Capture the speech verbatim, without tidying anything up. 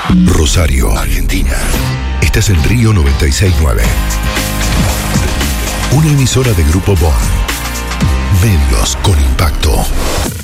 Rosario, Argentina. Estás en Río noventa y seis punto nueve. Una emisora de Grupo Bond. Medios con impacto.